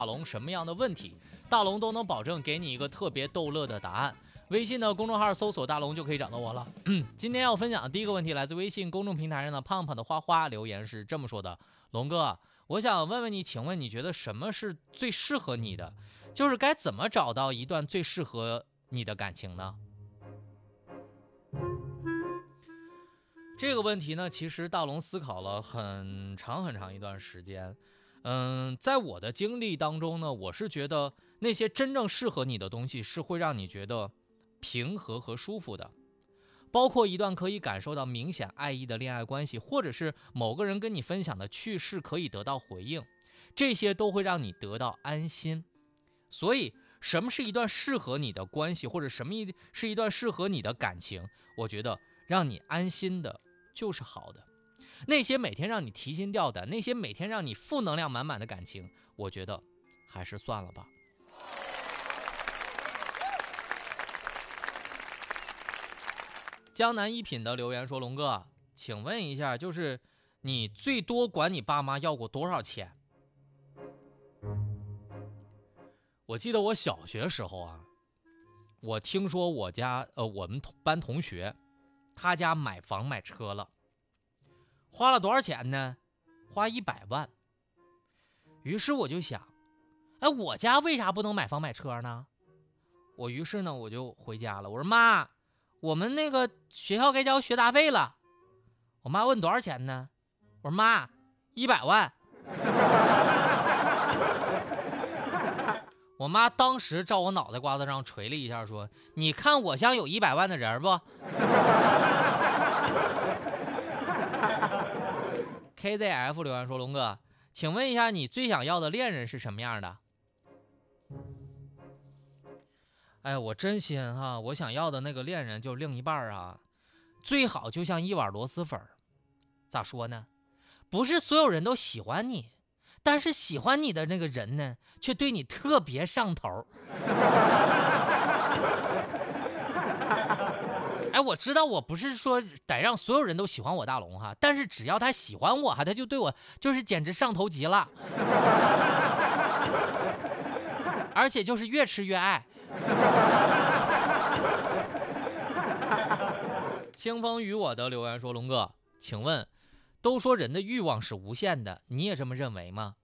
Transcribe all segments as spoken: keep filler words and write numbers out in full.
大龙什么样的问题，大龙都能保证给你一个特别逗乐的答案。微信的公众号搜索大龙就可以找到我了。今天要分享的第一个问题来自微信公众平台上的胖胖的花花，留言是这么说的：龙哥，我想问问你，请问你觉得什么是最适合你的？就是该怎么找到一段最适合你的感情呢？这个问题呢，其实大龙思考了很长很长一段时间。嗯，在我的经历当中呢，我是觉得那些真正适合你的东西是会让你觉得平和和舒服的，包括一段可以感受到明显爱意的恋爱关系，或者是某个人跟你分享的趣事可以得到回应，这些都会让你得到安心。所以什么是一段适合你的关系，或者什么是一段适合你的感情，我觉得让你安心的就是好的。那些每天让你提心吊胆，那些每天让你负能量满满的感情，我觉得还是算了吧。江南一品的留言说，龙哥，请问一下，就是你最多管你爸妈要过多少钱？我记得我小学时候啊，我听说我家呃我们班同学他家买房买车了，花了多少钱呢？花一百万。于是我就想，哎，我家为啥不能买房买车呢？我于是呢我就回家了，我说妈，我们那个学校该交学杂费了。我妈问多少钱呢？我说妈，一百万。我妈当时照我脑袋瓜子上捶了一下，说：“你看我像有一百万的人不？”K Z F 留言说：“龙哥，请问一下，你最想要的恋人是什么样的？”哎，我真心哈，我想要的那个恋人就是另一半啊，最好就像一碗螺蛳粉。咋说呢？不是所有人都喜欢你，但是喜欢你的那个人呢，却对你特别上头。哎，我知道我不是说得让所有人都喜欢我大龙哈，但是只要他喜欢我哈，他就对我就是简直上头极了，而且就是越吃越爱。清风与我的留言说，龙哥，请问，都说人的欲望是无限的，你也这么认为吗？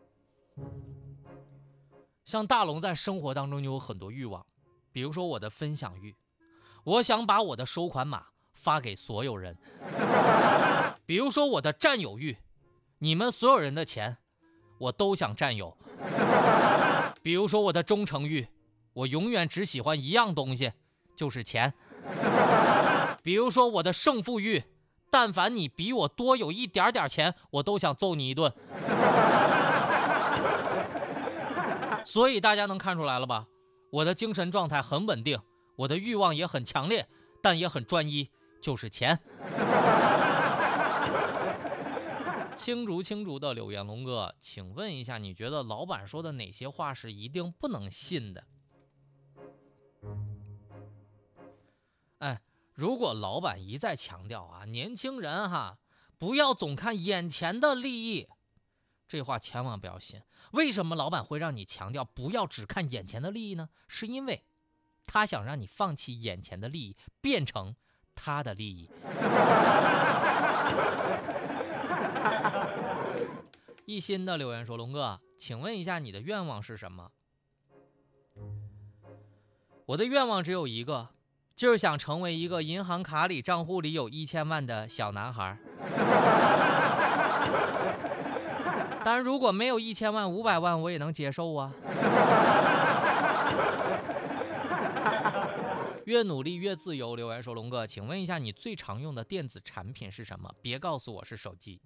像大龙在生活当中就有很多欲望，比如说我的分享欲，我想把我的收款码发给所有人。比如说我的占有欲，你们所有人的钱我都想占有。比如说我的忠诚欲，我永远只喜欢一样东西，就是钱。比如说我的胜负欲，但凡你比我多有一点点钱，我都想揍你一顿。所以大家能看出来了吧？我的精神状态很稳定，我的欲望也很强烈，但也很专一，就是钱。青竹青竹的柳岩龙哥，请问一下，你觉得老板说的哪些话是一定不能信的？哎，如果老板一再强调啊，年轻人哈，不要总看眼前的利益，这话千万不要信。为什么老板会让你强调不要只看眼前的利益呢？是因为他想让你放弃眼前的利益，变成他的利益。一心的留言说，龙哥，请问一下你的愿望是什么？我的愿望只有一个，就是想成为一个银行卡里账户里有一千万的小男孩。当然如果没有一千万五百万我也能接受啊。越努力越自由留言说，龙哥，请问一下你最常用的电子产品是什么？别告诉我是手机。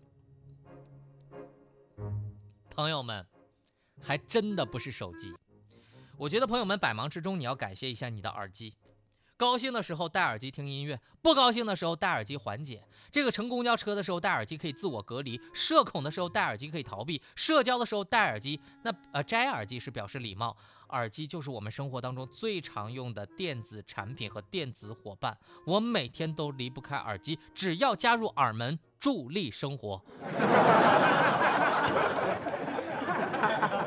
朋友们，还真的不是手机。我觉得朋友们百忙之中你要感谢一下你的耳机，高兴的时候戴耳机听音乐，不高兴的时候戴耳机缓解。这个乘公交车的时候戴耳机可以自我隔离，社恐的时候戴耳机可以逃避，社交的时候戴耳机，那呃摘耳机是表示礼貌。耳机就是我们生活当中最常用的电子产品和电子伙伴，我每天都离不开耳机，只要加入耳门，助力生活。